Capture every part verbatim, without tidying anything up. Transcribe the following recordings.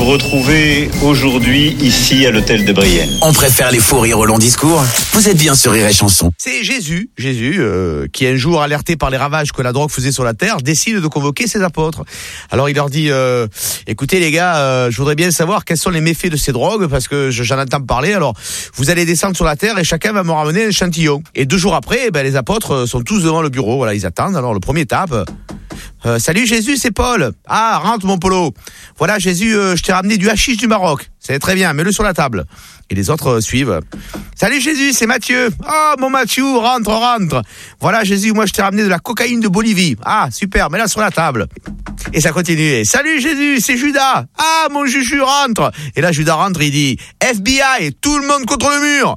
retrouver aujourd'hui ici à l'hôtel de Brienne. On préfère les faux rires au long discours. Vous êtes bien sur Rire et Chanson. C'est Jésus, Jésus, euh, qui un jour alerté par les ravages que la drogue faisait sur la terre, décide de convoquer ses apôtres. Alors il leur dit, euh, écoutez les gars, euh, je voudrais bien savoir quels sont les méfaits de ces drogues, parce que j'en entends parler. Alors vous allez descendre sur la terre et chacun va me ramener un échantillon. Et deux jours après, ben, les apôtres sont tous devant le bureau. Voilà, ils attendent. Alors le premier tape. Euh, salut Jésus, c'est Paul. Ah, rentre mon polo. Voilà Jésus, euh, je t'ai ramené du hashish du Maroc. C'est très bien, mets-le sur la table. Et les autres euh, suivent. Salut Jésus, c'est Mathieu. Ah, mon Mathieu, rentre, rentre. Voilà Jésus, moi je t'ai ramené de la cocaïne de Bolivie. Ah, super, mets-la sur la table. Et ça continue. Salut Jésus, c'est Judas. Ah, mon Juju, rentre. Et là Judas rentre, il dit F B I, tout le monde contre le mur.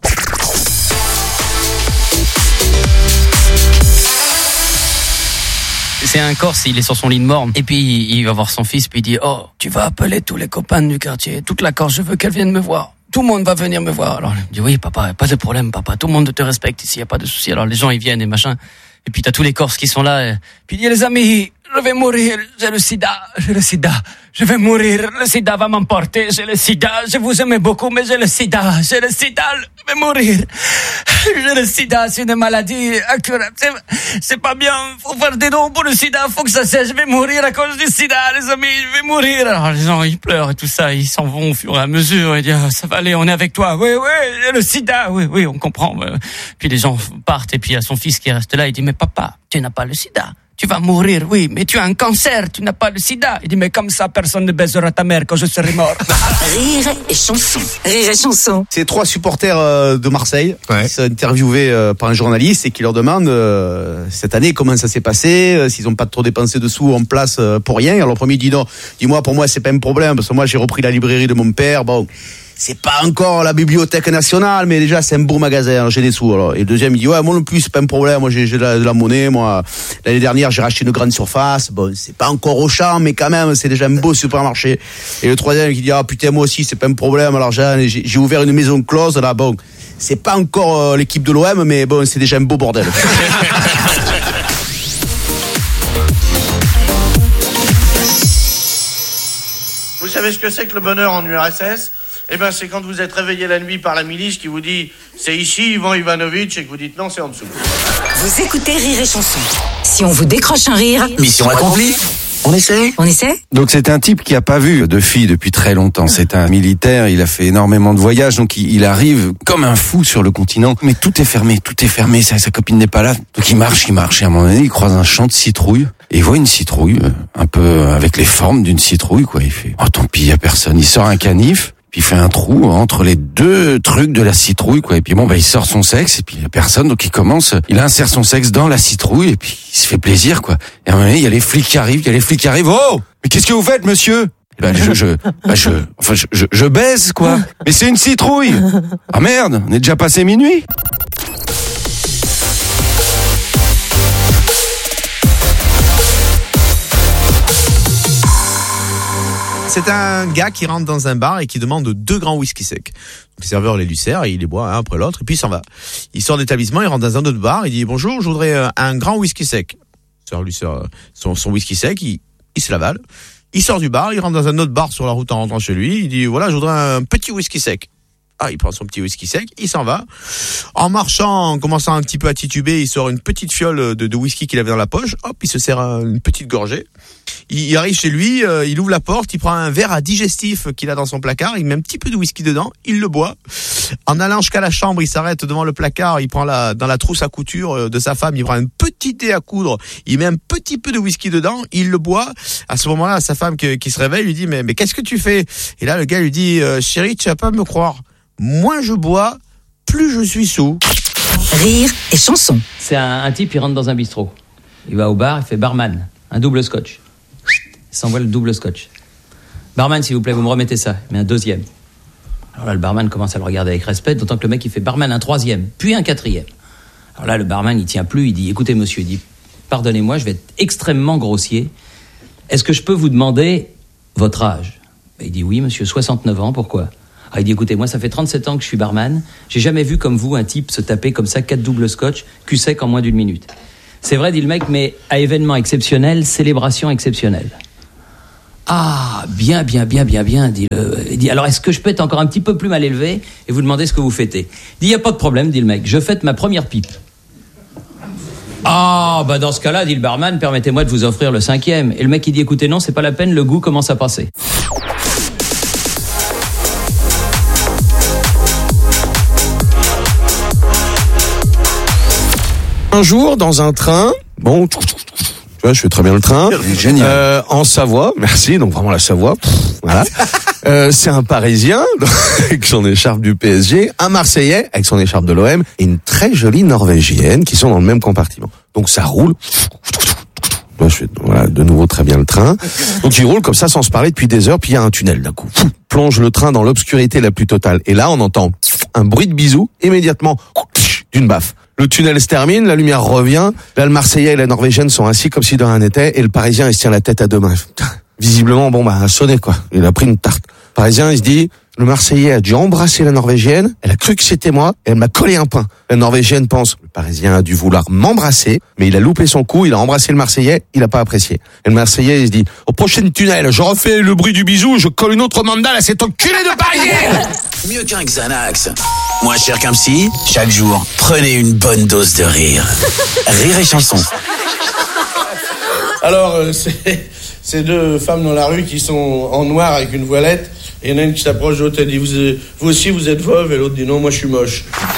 C'est un Corse, il est sur son lit de mort, et puis il va voir son fils, puis il dit « Oh, tu vas appeler tous les copains du quartier, toute la Corse, je veux qu'elle vienne me voir. Tout le monde va venir me voir. » Alors il dit « Oui, papa, pas de problème, papa, tout le monde te respecte ici, y a pas de souci. » Alors les gens, ils viennent et machin, et puis t'as tous les Corses qui sont là, et puis il dit « Les amis, je vais mourir, j'ai le sida, j'ai le sida, je vais mourir, le sida va m'emporter, j'ai le sida, je vous aime beaucoup, mais j'ai le sida, j'ai le sida, je vais mourir. J'ai le sida, c'est une maladie incurable, c'est, c'est pas bien, faut faire des dons pour le sida, faut que ça cesse, je vais mourir à cause du sida, les amis, je vais mourir. » Alors les gens, ils pleurent et tout ça, ils s'en vont au fur et à mesure, ils disent « Ça va aller, on est avec toi, oui, oui, j'ai le sida, oui, oui, on comprend. » Puis les gens partent, et puis il y a son fils qui reste là, il dit « Mais papa, tu n'as pas le sida. Tu vas mourir, oui, mais tu as un cancer, tu n'as pas le sida. » Il dit « Mais comme ça, personne ne baisera ta mère quand je serai mort. » Rire et chanson. Rire et chanson. C'est trois supporters euh, de Marseille ouais. qui sont interviewés euh, par un journaliste et qui leur demandent euh, cette année comment ça s'est passé, euh, s'ils n'ont pas trop dépensé de sous en place euh, pour rien. Alors le premier dit non, dis-moi, pour moi c'est pas un problème parce que moi j'ai repris la librairie de mon père. Bon, c'est pas encore la Bibliothèque nationale, mais déjà c'est un beau magasin, alors j'ai des sous. Alors. Et le deuxième il dit ouais, moi non plus c'est pas un problème, moi j'ai, j'ai de, la, de la monnaie, moi l'année dernière j'ai racheté une grande surface, bon c'est pas encore Auchan, mais quand même c'est déjà un beau supermarché. Et le troisième qui dit ah putain moi aussi c'est pas un problème, alors j'ai, j'ai ouvert une maison close là, bon c'est pas encore euh, l'équipe de l'O M, mais bon c'est déjà un beau bordel. Vous savez ce que c'est que le bonheur en U R S S ? Eh ben, c'est quand vous êtes réveillé la nuit par la milice qui vous dit « C'est ici, Ivan Ivanovic » et que vous dites « Non, c'est en dessous ». Vous écoutez Rire et Chanson. Si on vous décroche un rire... Mission accomplie. On essaie On essaie ? Donc c'est un type qui a pas vu de fille depuis très longtemps. C'est un militaire, il a fait énormément de voyages, donc il, il arrive comme un fou sur le continent. Mais tout est fermé, tout est fermé, sa, sa copine n'est pas là. Donc il marche, il marche, et à un moment donné, il croise un champ de citrouilles. Et il voit une citrouille, un peu avec les formes d'une citrouille, quoi. Il fait, oh tant pis, y a personne. Il sort un canif, puis il fait un trou entre les deux trucs de la citrouille, quoi. Et puis bon, bah il sort son sexe, et puis il y a personne, donc il commence, il insère son sexe dans la citrouille, et puis il se fait plaisir, quoi. Et à un moment donné, il y a les flics qui arrivent, il y a les flics qui arrivent. Oh, mais qu'est-ce que vous faites, monsieur? Et ben je, je, bah, je, enfin je, je, je baise, quoi. Mais c'est une citrouille. Ah merde, on est déjà passé minuit. C'est un gars qui rentre dans un bar et qui demande deux grands whisky secs. Donc, le serveur les lui sert et il les boit un après l'autre et puis il s'en va. Il sort d'établissement, il rentre dans un autre bar, il dit bonjour, je voudrais un grand whisky sec. Le serveur lui sert son, son whisky sec, il, il se l'avale. Il sort du bar, il rentre dans un autre bar sur la route en rentrant chez lui, il dit voilà, je voudrais un petit whisky sec. Ah, il prend son petit whisky sec, il s'en va. En marchant, en commençant un petit peu à tituber, il sort une petite fiole de, de whisky qu'il avait dans la poche. Hop, il se sert une petite gorgée. Il arrive chez lui, euh, il ouvre la porte, il prend un verre à digestif qu'il a dans son placard, il met un petit peu de whisky dedans, il le boit. En allant jusqu'à la chambre, il s'arrête devant le placard, il prend la, dans la trousse à couture de sa femme, il prend un petit thé à coudre, il met un petit peu de whisky dedans, il le boit. À ce moment-là, sa femme qui, qui se réveille lui dit mais, mais qu'est-ce que tu fais? Et là, le gars lui dit euh, chérie, tu vas pas me croire. Moins je bois, plus je suis sous. Rire et chanson. C'est un, un type, il rentre dans un bistrot. Il va au bar, il fait barman, un double scotch. Il s'envoie le double scotch. Barman, s'il vous plaît, vous me remettez ça. Il met un deuxième. Alors là, le barman commence à le regarder avec respect, d'autant que le mec, il fait barman un troisième, puis un quatrième. Alors là, le barman, il tient plus, il dit, écoutez, monsieur, il dit, pardonnez-moi, je vais être extrêmement grossier. Est-ce que je peux vous demander votre âge? Il dit, oui, monsieur, soixante-neuf ans, pourquoi? Ah, il dit, écoutez, moi, ça fait trente-sept ans que je suis barman. J'ai jamais vu comme vous un type se taper comme ça quatre doubles scotch, cul sec en moins d'une minute. C'est vrai, dit le mec, mais à événement exceptionnel, célébration exceptionnelle. Ah, bien, bien, bien, bien, bien, dit le... Il dit, alors, est-ce que je peux être encore un petit peu plus mal élevé et vous demander ce que vous fêtez? Il dit, il n'y a pas de problème, dit le mec, je fête ma première pipe. Ah, bah dans ce cas-là, dit le barman, permettez-moi de vous offrir le cinquième. Et le mec, il dit, écoutez, non, c'est pas la peine, le goût commence à passer. Un jour, dans un train, bon... Tu vois, je fais très bien le train. Génial. Euh, en Savoie, merci, donc vraiment la Savoie. Pff, voilà. Euh, c'est un Parisien avec son écharpe du P S G, un Marseillais avec son écharpe de l'O M et une très jolie Norvégienne qui sont dans le même compartiment. Donc ça roule. Là, je fais voilà, de nouveau très bien le train. Donc il roule comme ça sans se parler depuis des heures, puis il y a un tunnel d'un coup. Plonge le train dans l'obscurité la plus totale. Et là, on entend un bruit de bisou immédiatement d'une baffe. Le tunnel se termine, la lumière revient. Là, le Marseillais et la Norvégienne sont assis comme si de rien n'était, et le Parisien, il se tient la tête à deux mains. Visiblement, bon, bah, sonné, quoi. Il a pris une tarte. Le Parisien, il se dit, le Marseillais a dû embrasser la Norvégienne, elle a cru que c'était moi, et elle m'a collé un pain. La Norvégienne pense, le Parisien a dû vouloir m'embrasser, mais il a loupé son coup, il a embrassé le Marseillais, il a pas apprécié. Et le Marseillais, il se dit, au prochain tunnel, je refais le bruit du bisou, je colle une autre mandale à cet enculé de Parisien! Mieux qu'un Xanax. Moins cher qu'un psy, chaque jour, prenez une bonne dose de rire. Rire et chanson. Alors, euh, c'est, c'est deux femmes dans la rue qui sont en noir avec une voilette. Et il y en a une qui s'approche de l'autre, elle dit, vous, vous aussi vous êtes veuve? Et l'autre dit, non, moi je suis moche.